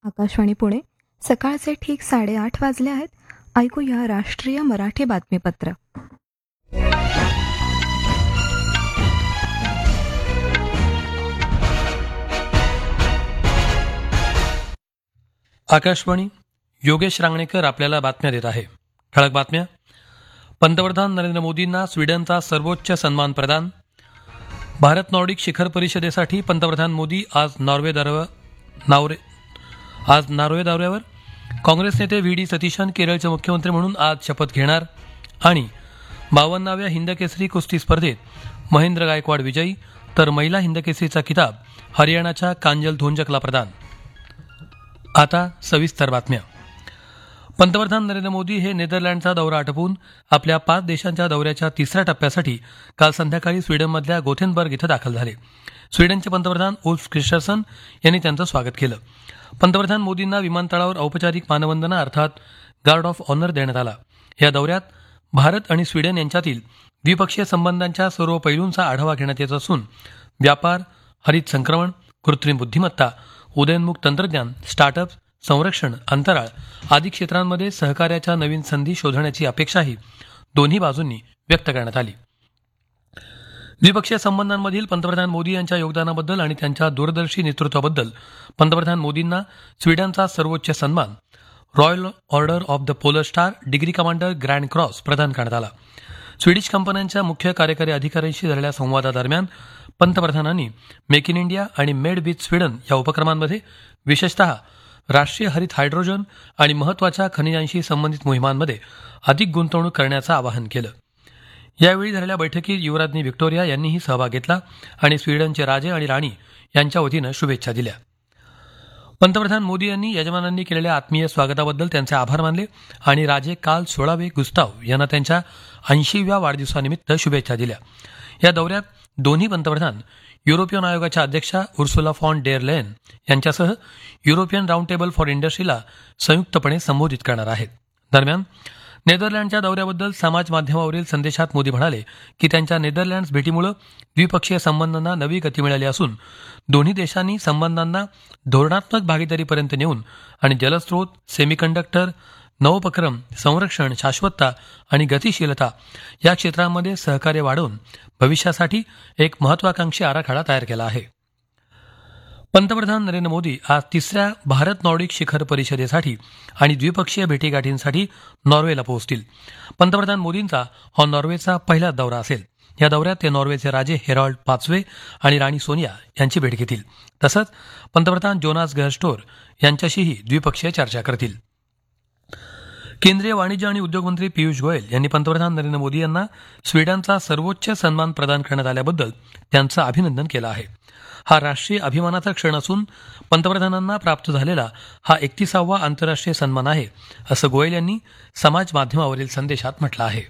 आकाशवाणी पुणे सकाळचे ठीक 8:30 वाजले आहेत. ऐकूया राष्ट्रीय मराठी बातमीपत्र. आकाशवाणी. योगेश रांगणेकर आपल्याला बातम्या देत आहे. ठळक बातम्या. पंतप्रधान नरेंद्र मोदींना स्वीडनचा सर्वोच्च सन्मान प्रदान. भारत नॉर्डिक शिखर परिषदेसाठी पंतप्रधान मोदी आज नॉर्वे दौऱ्यावर. काँग्रेस नेते व्ही डी सतीशन केरळचे मुख्यमंत्री म्हणून आज शपथ घेणार. आणि 52व्या हिंदकेसरी कुस्ती स्पर्धेत महेंद्र गायकवाड विजयी, तर महिला हिंदकेसरीचा किताब हरियाणाच्या कांजल धोंजकला प्रदान. आता सविस्तर बातम्या. पंतप्रधान नरेंद्र मोदी हे नेदरलँडचा दौरा आटोपून आपल्या 5 देशांच्या दौऱ्याच्या तिसऱ्या टप्प्यासाठी काल संध्याकाळी स्वीडनमधल्या गोथेनबर्ग इथं दाखल झाले. स्वीडनचे पंतप्रधान उल्फ क्रिस्टरसन यांनी त्यांचं स्वागत केलं. पंतप्रधान मोदींना विमानतळावर औपचारिक मानवंदना अर्थात गार्ड ऑफ ऑनर देण्यात आला. या दौऱ्यात भारत आणि स्वीडन यांच्यातील द्विपक्षीय संबंधांच्या सर्व पैलूंचा आढावा घेण्यात येत असून व्यापार, हरित संक्रमण, कृत्रिम बुद्धिमत्ता, उदयोन्मुख तंत्रज्ञान, स्टार्टअप्स, संरक्षण, अंतराळ आदी क्षेत्रांमध्ये सहकार्याच्या नवीन संधी शोधण्याची अपेक्षाही दोन्ही बाजूंनी व्यक्त करण्यात आली. द्विपक्षीय संबंधांमधील पंतप्रधान मोदी यांच्या योगदानाबद्दल आणि त्यांच्या दूरदर्शी नेतृत्वाबद्दल पंतप्रधान मोदींना स्वीडनचा सर्वोच्च सन्मान royal order of the polar star degree commander grand cross प्रदान करण्यात आला. स्वीडिश कंपन्यांच्या मुख्य कार्यकारी अधिकाऱ्यांशी झालेल्या संवादादरम्यान पंतप्रधानांनी मेक इन इंडिया आणि मेड विथ स्वीडन या उपक्रमांमध्ये विशेषतः राष्ट्रीय हरित हायड्रोजन आणि महत्वाच्या खनिजांशी संबंधित मोहिमांमध्ये अधिक गुंतवणूक करण्याचं आवाहन केलं. यावेळी झालेल्या बैठकीत युवराज्ञी व्हिक्टोरिया यांनीही सहभाग घेतला आणि स्वीडनचे राजे आणि राणी यांच्या वतीनं शुभेच्छा दिल्या. पंतप्रधान मोदी यांनी यजमानांनी केलेल्या आत्मीय स्वागताबद्दल त्यांचे आभार मानले आणि राजे कार्ल 16वे गुस्ताव यांना त्यांच्या 80व्या वाढदिवसानिमित्त शुभेच्छा दिल्या. या दौऱ्यात दोन्ही पंतप्रधान युरोपियन आयोगाच्या अध्यक्षा उर्सुला फॉन डेर लेयन यांच्यासह युरोपियन राऊंड टेबल फॉर इंडस्ट्रीला संयुक्तपणे संबोधित करणार आहेत. दरम्यान नेदरलँडच्या दौऱ्याबद्दल समाज माध्यमावरील संदेशात मोदी म्हणाले की त्यांच्या नेदरलँड्स भेटीमुळे द्विपक्षीय संबंधांना नवी गती मिळाली असून दोन्ही देशांनी संबंधांना धोरणात्मक भागीदारीपर्यंत नेऊन आणि जलस्रोत, सेमीकंडक्टर, नवोपक्रम, संरक्षण, शाश्वतता आणि गतिशीलता या क्षेत्रांमध्ये सहकार्य वाढवून भविष्यासाठी एक महत्वाकांक्षी आराखडा तयार केला आहे. पंतप्रधान नरेंद्र मोदी आज तिसऱ्या भारत नॉर्डिक शिखर परिषदेसाठी आणि द्विपक्षीय भेटीगाठींसाठी नॉर्वेला पोहोचतील. पंतप्रधान मोदींचा हा नॉर्वेचा पहिला दौरा असेल. या दौऱ्यात ते नॉर्वेचे राजे हेरॉल्ड 5वे आणि राणी सोनिया यांची भेट घेतील. तसंच पंतप्रधान जोनास गहर स्टोर यांच्याशीही द्विपक्षीय चर्चा करतील. केंद्रीय वाणिज्य आणि उद्योग मंत्री पियुष गोयल यांनी पंतप्रधान नरेंद्र मोदी यांना स्वीडनचा सर्वोच्च सन्मान प्रदान करण्यात आल्याबद्दल त्यांचं अभिनंदन केलं आहे. हा राष्ट्रीय अभिमानाचा क्षण असून पंतप्रधानांना प्राप्त झालेला हा 31वा आंतरराष्ट्रीय सन्मान आहे, असं गोयल यांनी समाज माध्यमावरील संदेशात म्हटलं आहे.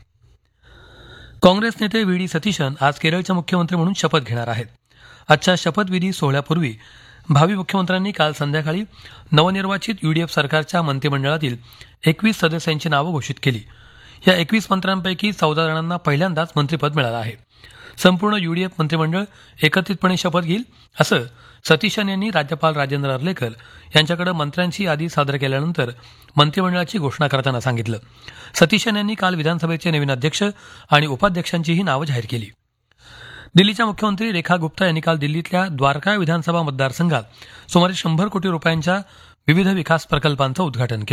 काँग्रेस नेते व्ही डी सतीशन आज केरळचे मुख्यमंत्री म्हणून शपथ घेणार आहेत. आजच्या शपथविधी सोहळ्यापूर्वी भावी मुख्यमंत्र्यांनी काल संध्याकाळी नवनिर्वाचित यूडीएफ सरकारच्या मंत्रिमंडळातील 21 सदस्यांची नावं घोषित केली. या 21 मंत्र्यांपैकी 14 जणांना पहिल्यांदाच मंत्रिपद मिळालं आहे. संपूर्ण यूडीएफ मंत्रिमंडळ एकत्रितपणे शपथ घेईल असं सतीशन यांनी राज्यपाल राजेंद्र अर्लेकर यांच्याकडे मंत्र्यांची यादी सादर केल्यानंतर मंत्रिमंडळाची घोषणा करताना सांगितलं. सतीशन यांनी काल विधानसभेचे नवीन अध्यक्ष आणि उपाध्यक्षांचीही नावं जाहीर केली. दिल्लीच्या मुख्यमंत्री रेखा गुप्ता यांनी काल दिल्लीतल्या द्वारका विधानसभा मतदारसंघात सुमारे 100 कोटी रुपयांच्या विविध विकास प्रकल्पांचं उद्घाटन केलं.